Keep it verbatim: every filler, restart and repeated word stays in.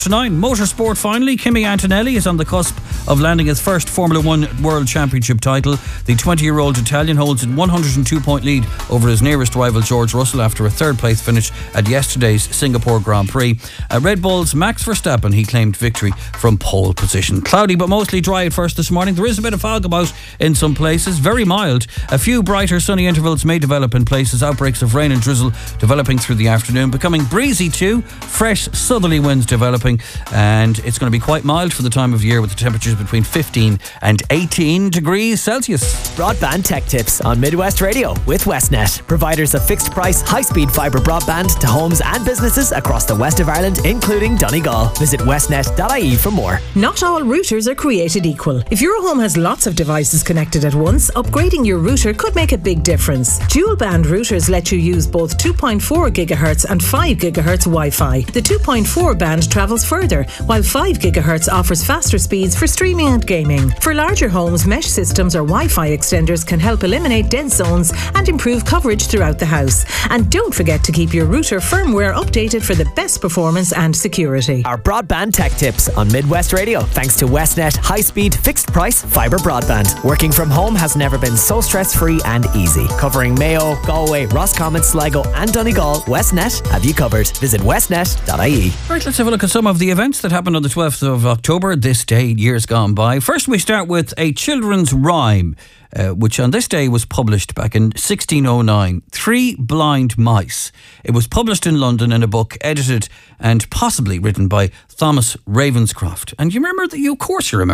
Nine, motorsport finally. Kimi Antonelli is on the cusp of landing his first Formula One World Championship title. The twenty-year-old Italian holds a one hundred two point lead over his nearest rival George Russell after a third place finish at yesterday's Singapore Grand Prix. At Red Bull's Max Verstappen, he claimed victory from pole position. Cloudy but mostly dry at first this morning. There is a bit of fog about in some places, very mild. A few brighter sunny intervals may develop in places. Outbreaks of rain and drizzle developing through the afternoon, becoming breezy too. Fresh southerly winds developing, and it's going to be quite mild for the time of year with the temperatures between fifteen and eighteen degrees Celsius. Broadband Tech Tips on Midwest Radio with Westnet, providers of fixed price, high speed fibre broadband to homes and businesses across the west of Ireland, including Donegal. Visit westnet dot I E for more. Not all routers are created equal. If your home has lots of devices connected at once, upgrading your router could make a big difference. Dual band routers let you use both two point four gigahertz and five gigahertz Wi-Fi. The two point four band travels further, while five gigahertz offers faster speeds for streaming and gaming. For larger homes, mesh systems or Wi-Fi extenders can help eliminate dead zones and improve coverage throughout the house. And don't forget to keep your router firmware updated for the best performance and security. Our Broadband Tech Tips on Midwest Radio, thanks to Westnet high-speed, fixed-price fibre broadband. Working from home has never been so stress-free and easy. Covering Mayo, Galway, Roscommon, Sligo and Donegal, Westnet have you covered. Visit westnet dot I E. Right, let's have a look at some of the events that happened on the twelfth of October, this day, years gone by. First, we start with a children's rhyme, uh, which on this day was published back in sixteen oh nine. Three Blind Mice. It was published in London in a book edited and possibly written by Thomas Ravenscroft. And you remember that, you, of course you remember.